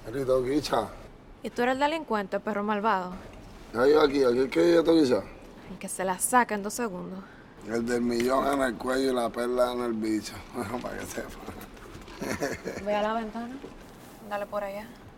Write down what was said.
Perrito Quicha. ¿Y tú eres el delincuente, perro malvado? Ya yo aquí el que yo te Quicha. El que se la saca en 2 segundos. El del millón en el cuello y la perla en el bicho. Para que sepa. Ve a la ventana. Dale por allá.